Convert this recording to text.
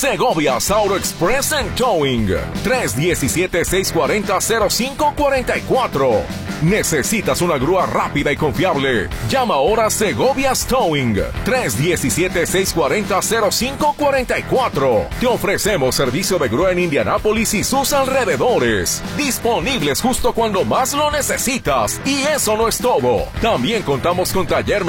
Segovia's Auto Express and Towing. 317-640-0544. ¿Necesitas una grúa rápida y confiable? Llama ahora a Segovia's Towing. 317-640-0544. Te ofrecemos servicio de grúa en Indianápolis y sus alrededores. Disponibles justo cuando más lo necesitas. Y eso no es todo. También contamos con taller